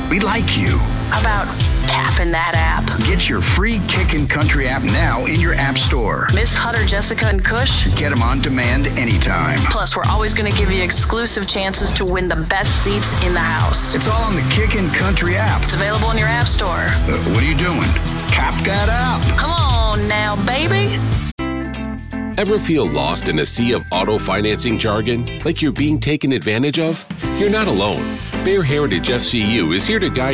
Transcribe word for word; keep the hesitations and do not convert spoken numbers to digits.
We like you. How about tapping that app? Get your free Kickin' Country app now in your app store. Miss Hutter, Jessica, and Kush? Get them on demand anytime. Plus, we're always going to give you exclusive chances to win the best seats in the house. It's all on the Kickin' Country app. It's available in your app store. Uh, what are you doing? Tap that app. Come on now, baby. Ever feel lost in a sea of auto financing jargon, like you're being taken advantage of? You're not alone. Bear Heritage F C U is here to guide